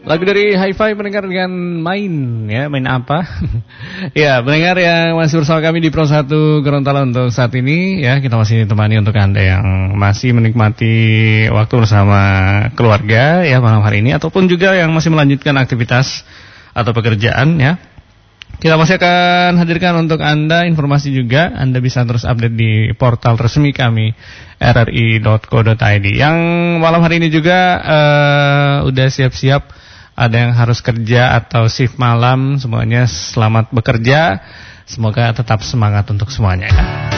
Lagu dari Hi-Fi pendengar dengan main apa? Ya, pendengar yang masih bersama kami di Pro 1 Gorontalo untuk saat ini ya, kita masih ditemani untuk Anda yang masih menikmati waktu bersama keluarga ya malam hari ini, ataupun juga yang masih melanjutkan aktivitas atau pekerjaan ya. Kita masih akan hadirkan untuk Anda informasi juga. Anda bisa terus update di portal resmi kami rri.co.id. Yang malam hari ini juga udah siap-siap, ada yang harus kerja atau shift malam, semuanya selamat bekerja. Semoga tetap semangat untuk semuanya ya.